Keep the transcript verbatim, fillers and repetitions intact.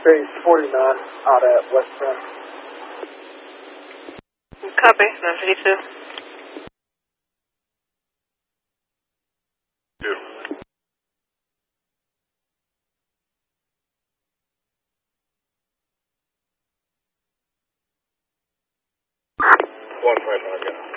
base forty-nine out at West Bend. Copy, nine fifty-two. Two. One five nine, yeah.